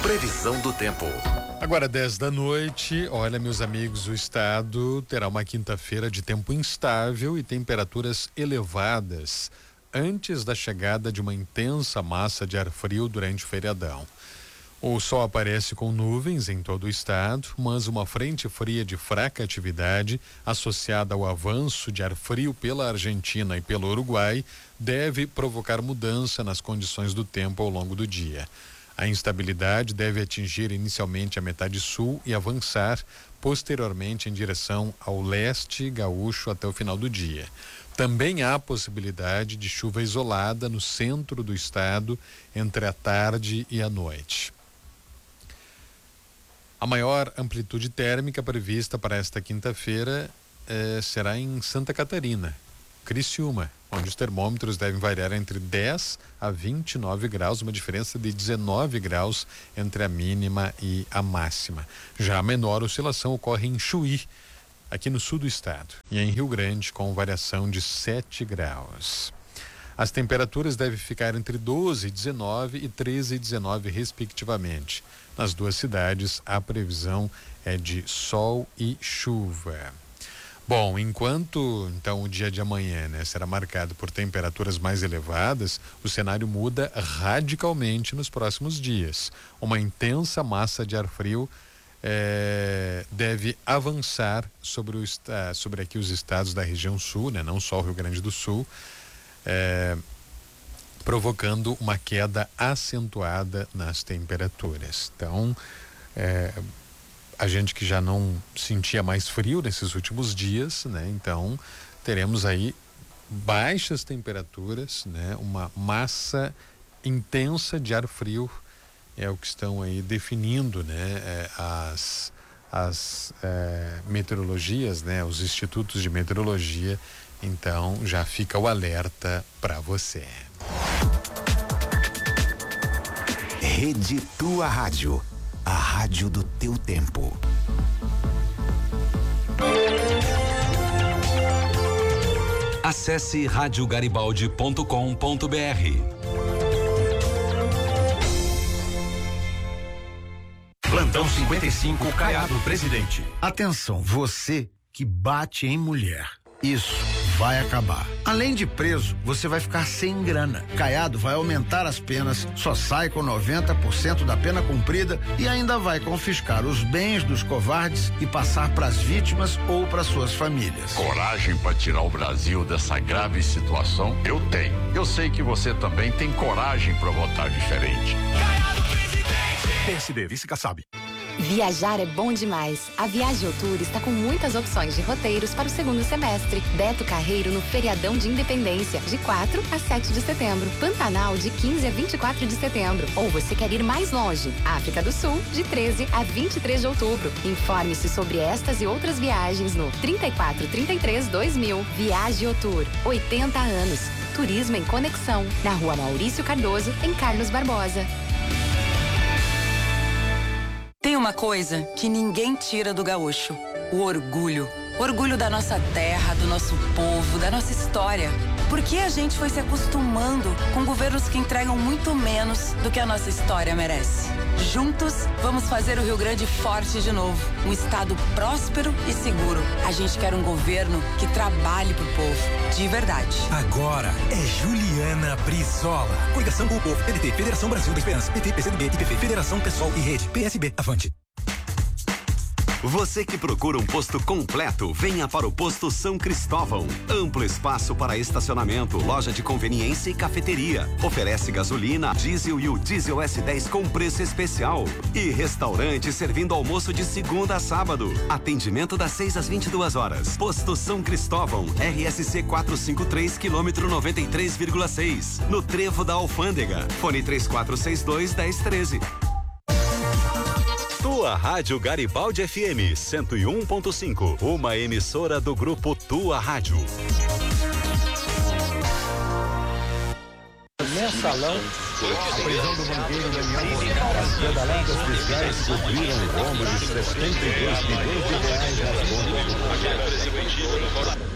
Previsão do tempo. Agora 10 da noite, olha, meus amigos, o estado terá uma quinta-feira de tempo instável e temperaturas elevadas antes da chegada de uma intensa massa de ar frio durante o feriadão. O sol aparece com nuvens em todo o estado, mas uma frente fria de fraca atividade, associada ao avanço de ar frio pela Argentina e pelo Uruguai, deve provocar mudança nas condições do tempo ao longo do dia. A instabilidade deve atingir inicialmente a metade sul e avançar posteriormente em direção ao leste gaúcho até o final do dia. Também há possibilidade de chuva isolada no centro do estado entre a tarde e a noite. A maior amplitude térmica prevista para esta quinta-feira será em Santa Catarina, Criciúma, onde os termômetros devem variar entre 10 a 29 graus, uma diferença de 19 graus entre a mínima e a máxima. Já a menor oscilação ocorre em Chuí, aqui no sul do estado, e em Rio Grande, com variação de 7 graus. As temperaturas devem ficar entre 12, 19 e 13 e 19, respectivamente. Nas duas cidades, a previsão é de sol e chuva. Bom, enquanto então o dia de amanhã, será marcado por temperaturas mais elevadas, o cenário muda radicalmente nos próximos dias. Uma intensa massa de ar frio deve avançar sobre aqui os estados da região sul, não só o Rio Grande do Sul, provocando uma queda acentuada nas temperaturas. Então, a gente que já não sentia mais frio nesses últimos dias, então teremos aí baixas temperaturas, uma massa intensa de ar frio é o que estão aí definindo, as meteorologias, os institutos de meteorologia. Então já fica o alerta para você. Rede Tua Rádio, a rádio do teu tempo. Acesse radiogaribaldi.com.br. Plantão 55, Caiado Presidente. Atenção, você que bate em mulher. Isso vai acabar. Além de preso, você vai ficar sem grana. Caiado vai aumentar as penas, só sai com 90% da pena cumprida e ainda vai confiscar os bens dos covardes e passar para as vítimas ou para suas famílias. Coragem para tirar o Brasil dessa grave situação? Eu tenho. Eu sei que você também tem coragem para votar diferente. Caiado Presidente. PSD, vice-Kassab. Viajar é bom demais. A Viajotour está com muitas opções de roteiros para o segundo semestre. Beto Carreiro no feriadão de Independência, de 4 a 7 de setembro. Pantanal, de 15 a 24 de setembro. Ou você quer ir mais longe? África do Sul, de 13 a 23 de outubro. Informe-se sobre estas e outras viagens no 3433-2000. Viajotour, 80 anos. Turismo em conexão. Na Rua Maurício Cardoso, em Carlos Barbosa. Tem uma coisa que ninguém tira do gaúcho: o orgulho. Orgulho da nossa terra, do nosso povo, da nossa história. Porque a gente foi se acostumando com governos que entregam muito menos do que a nossa história merece. Juntos, vamos fazer o Rio Grande forte de novo. Um estado próspero e seguro. A gente quer um governo que trabalhe pro povo, de verdade. Agora é Juliana Brizola. Coligação com o Povo. PDT, Federação Brasil da Esperança. PT, PCdoB, IPP, Federação Pessoal e Rede. PSB, avante. Você que procura um posto completo, venha para o Posto São Cristóvão. Amplo espaço para estacionamento, loja de conveniência e cafeteria. Oferece gasolina, diesel e o diesel S10 com preço especial. E restaurante servindo almoço de segunda a sábado. Atendimento das 6 às 22 horas. Posto São Cristóvão, RSC 453, quilômetro 93,6. No Trevo da Alfândega. Fone 3462-1013. Tua Rádio Garibaldi FM 101.5, uma emissora do grupo Tua Rádio. Mensalão, a prisão do banqueiro Daniel Monteiro. As pedaladas fiscais cobriram o rombo de 72 milhões de reais nas contas.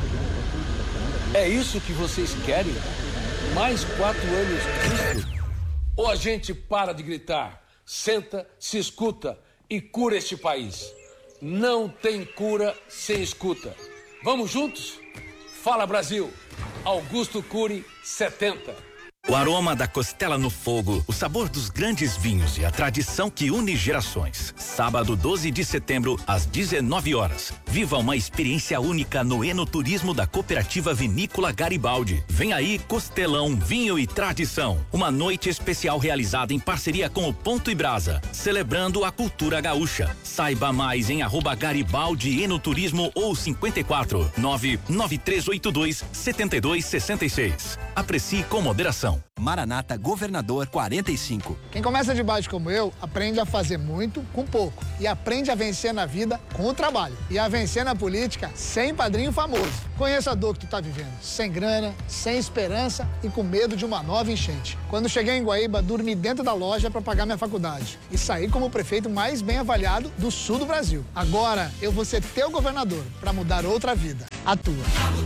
É isso que vocês querem? Mais 4 anos disso? Ou a gente para de gritar? senta, se escuta e cura este país. Não tem cura sem escuta. Vamos juntos? Fala, Brasil. Augusto Cury, 70. O aroma da costela no fogo, o sabor dos grandes vinhos e a tradição que une gerações. Sábado 12 de setembro, às 19 horas. Viva uma experiência única no enoturismo da Cooperativa Vinícola Garibaldi. Vem aí Costelão, Vinho e Tradição. Uma noite especial realizada em parceria com o Ponto e Brasa, celebrando a cultura gaúcha. Saiba mais em @Garibaldi Enoturismo ou 54 99382 7266. Aprecie com moderação. Maranata Governador 45. Quem começa de baixo como eu, aprende a fazer muito com pouco. E aprende a vencer na vida com o trabalho. E a vencer na política sem padrinho famoso. Conheça a dor que tu tá vivendo. Sem grana, sem esperança e com medo de uma nova enchente. Quando cheguei em Guaíba, dormi dentro da loja para pagar minha faculdade. E saí como o prefeito mais bem avaliado do sul do Brasil. Agora eu vou ser teu governador para mudar outra vida. A tua.